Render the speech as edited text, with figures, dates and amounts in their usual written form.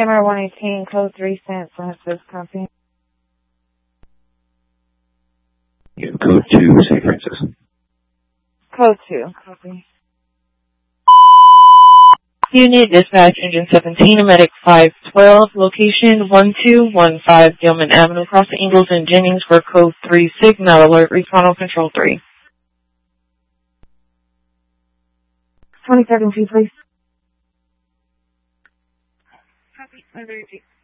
Hammer 118, code 3, San Francisco, copy. Yeah, code 2, San Francisco. Code 2, copy. Unit Dispatch Engine 17, Medic 512, location 1215 Gilman Avenue, across the Ingalls and Jennings for code 3, Signal Alert, respond on control 3. 22nd, please. Copy, 132.